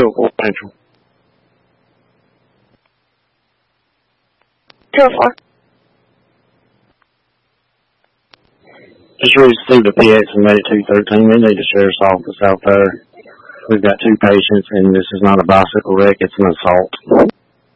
204 Central. 204. Just received a PX and made it 213. We need a sheriff's office out there. We've got 2 patients, and this is not a bicycle wreck, it's an assault.